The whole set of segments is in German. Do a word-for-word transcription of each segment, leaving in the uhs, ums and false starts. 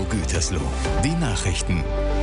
Gütersloh, die Nachrichten.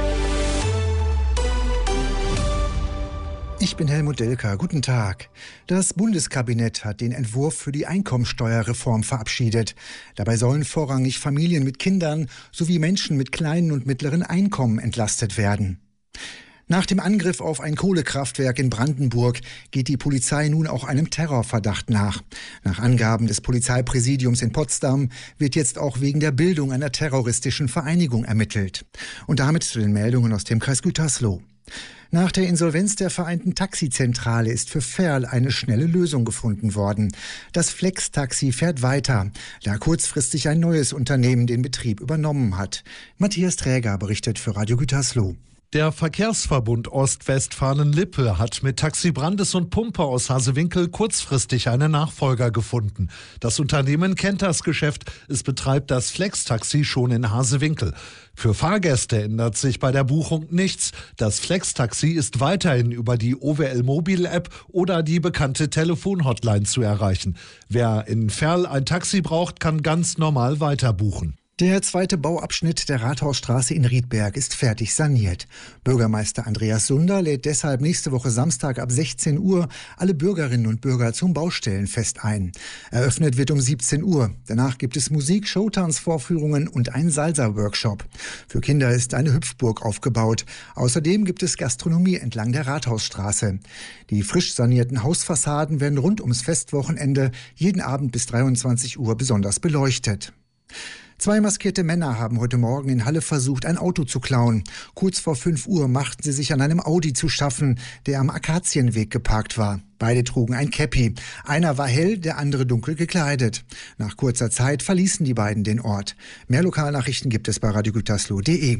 Ich bin Helmut Delker. Guten Tag. Das Bundeskabinett hat den Entwurf für die Einkommensteuerreform verabschiedet. Dabei sollen vorrangig Familien mit Kindern sowie Menschen mit kleinen und mittleren Einkommen entlastet werden. Nach dem Angriff auf ein Kohlekraftwerk in Brandenburg geht die Polizei nun auch einem Terrorverdacht nach. Nach Angaben des Polizeipräsidiums in Potsdam wird jetzt auch wegen der Bildung einer terroristischen Vereinigung ermittelt. Und damit zu den Meldungen aus dem Kreis Gütersloh. Nach der Insolvenz der Vereinten Taxizentrale ist für Verl eine schnelle Lösung gefunden worden. Das Flex-Taxi fährt weiter, da kurzfristig ein neues Unternehmen den Betrieb übernommen hat. Matthias Träger berichtet für Radio Gütersloh. Der Verkehrsverbund Ostwestfalen-Lippe hat mit Taxi Brandes und Pumpe aus Hasewinkel kurzfristig einen Nachfolger gefunden. Das Unternehmen kennt das Geschäft, es betreibt das Flex-Taxi schon in Hasewinkel. Für Fahrgäste ändert sich bei der Buchung nichts. Das Flex-Taxi ist weiterhin über die O W L-Mobil-App oder die bekannte Telefon-Hotline zu erreichen. Wer in Verl ein Taxi braucht, kann ganz normal weiter buchen. Der zweite Bauabschnitt der Rathausstraße in Riedberg ist fertig saniert. Bürgermeister Andreas Sunder lädt deshalb nächste Woche Samstag ab sechzehn Uhr alle Bürgerinnen und Bürger zum Baustellenfest ein. Eröffnet wird um siebzehn Uhr. Danach gibt es Musik, Showtanzvorführungen und einen Salsa-Workshop. Für Kinder ist eine Hüpfburg aufgebaut. Außerdem gibt es Gastronomie entlang der Rathausstraße. Die frisch sanierten Hausfassaden werden rund ums Festwochenende jeden Abend bis dreiundzwanzig Uhr besonders beleuchtet. Zwei maskierte Männer haben heute Morgen in Halle versucht, ein Auto zu klauen. Kurz vor fünf Uhr machten sie sich an einem Audi zu schaffen, der am Akazienweg geparkt war. Beide trugen ein Käppi. Einer war hell, der andere dunkel gekleidet. Nach kurzer Zeit verließen die beiden den Ort. Mehr Lokalnachrichten gibt es bei radio gütersloh punkt de.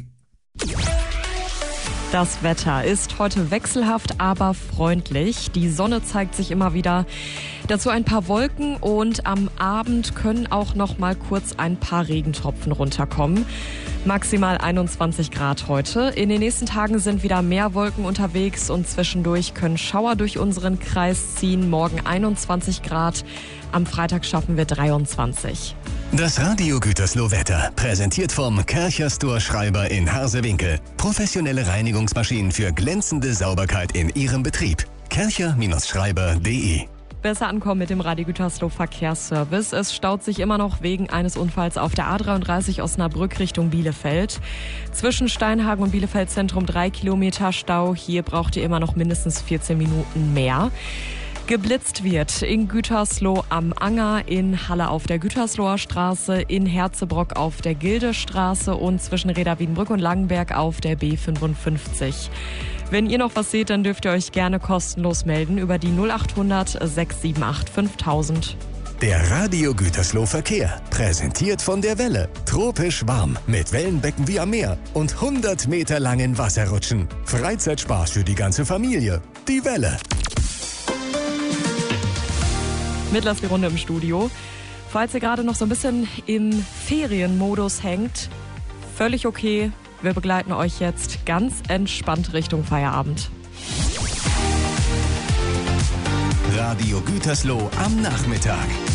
Das Wetter ist heute wechselhaft, aber freundlich. Die Sonne zeigt sich immer wieder. Dazu ein paar Wolken und am Abend können auch noch mal kurz ein paar Regentropfen runterkommen. Maximal einundzwanzig Grad heute. In den nächsten Tagen sind wieder mehr Wolken unterwegs und zwischendurch können Schauer durch unseren Kreis ziehen. Morgen einundzwanzig Grad. Am Freitag schaffen wir dreiundzwanzig. Das Radio Gütersloh Wetter, präsentiert vom Kärcher Store Schreiber in Hasewinkel. Professionelle Reinigungsmaschinen für glänzende Sauberkeit in Ihrem Betrieb. kärcher Schreiber punkt de. Besser ankommen mit dem Radio Gütersloh Verkehrsservice. Es staut sich immer noch wegen eines Unfalls auf der A dreiunddreißig Osnabrück Richtung Bielefeld. Zwischen Steinhagen und Bielefeld Zentrum drei Kilometer Stau. Hier braucht ihr immer noch mindestens vierzehn Minuten mehr. Geblitzt wird in Gütersloh am Anger, in Halle auf der Gütersloher Straße, in Herzebrock auf der Gildestraße und zwischen Reda-Wiedenbrück und Langenberg auf der B fünfundfünfzig. Wenn ihr noch was seht, dann dürft ihr euch gerne kostenlos melden über die null achthundert sechs sieben acht fünftausend. Der Radio Gütersloh Verkehr, präsentiert von der Welle. Tropisch warm, mit Wellenbecken wie am Meer und hundert Meter langen Wasserrutschen. Freizeitspaß für die ganze Familie. Die Welle. Mittlers die Runde im Studio. Falls ihr gerade noch so ein bisschen im Ferienmodus hängt, völlig okay. Wir begleiten euch jetzt ganz entspannt Richtung Feierabend. Radio Gütersloh am Nachmittag.